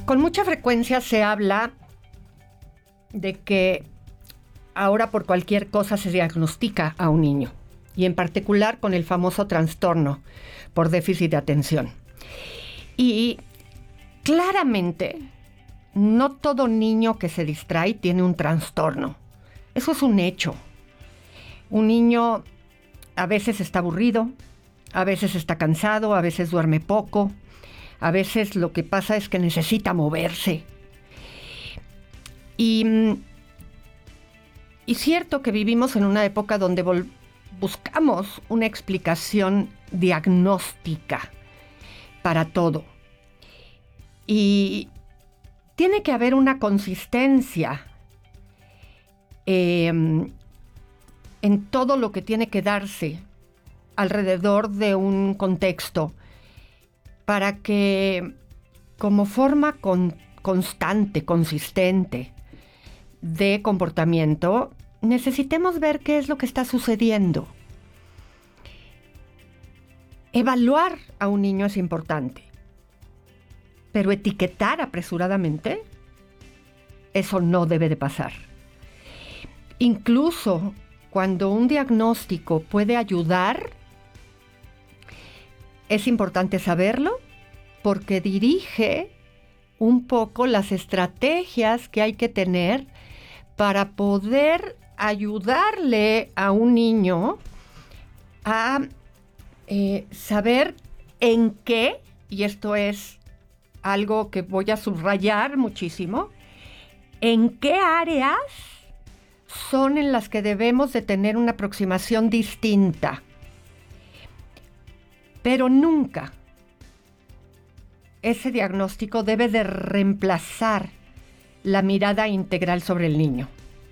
Con mucha frecuencia se habla de que ahora por cualquier cosa se diagnostica a un niño, y en particular con el famoso trastorno por déficit de atención. Y claramente, no todo niño que se distrae tiene un trastorno. Eso es un hecho. Un niño a veces está aburrido, a veces está cansado, a veces duerme poco, a veces lo que pasa es que necesita moverse. Y cierto que vivimos en una época donde buscamos una explicación diagnóstica para todo. Y tiene que haber una consistencia en todo lo que tiene que darse alrededor de un contexto para que, como forma constante, consistente de comportamiento, necesitemos ver qué es lo que está sucediendo. Evaluar a un niño es importante, pero etiquetar apresuradamente, eso no debe de pasar. Incluso cuando un diagnóstico puede ayudar, es importante saberlo porque dirige un poco las estrategias que hay que tener para poder ayudarle a un niño a saber en qué, y esto es algo que voy a subrayar muchísimo, en qué áreas son en las que debemos de tener una aproximación distinta. Pero nunca ese diagnóstico debe de reemplazar la mirada integral sobre el niño.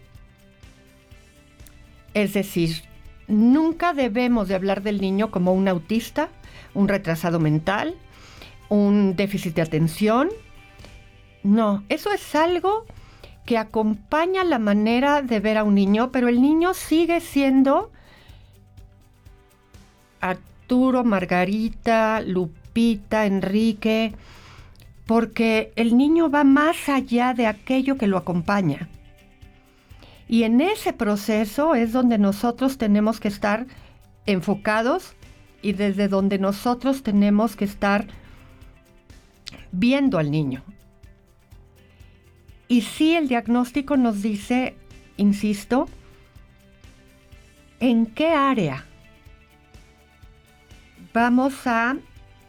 Es decir, nunca debemos de hablar del niño como un autista, un retrasado mental, un déficit de atención. No, eso es algo que acompaña la manera de ver a un niño, pero el niño sigue siendo Arturo, Margarita, Lupita, Enrique, porque el niño va más allá de aquello que lo acompaña. Y en ese proceso es donde nosotros tenemos que estar enfocados y desde donde nosotros tenemos que estar viendo al niño. Y sí, el diagnóstico nos dice, insisto, en qué área vamos a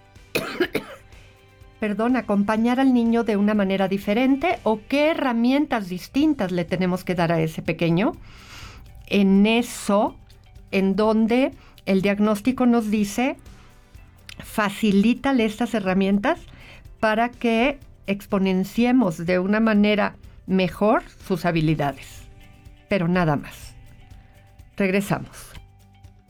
acompañar al niño de una manera diferente o qué herramientas distintas le tenemos que dar a ese pequeño. En eso, en donde el diagnóstico nos dice, facilítale estas herramientas para que exponenciemos de una manera mejor sus habilidades. Pero nada más. Regresamos.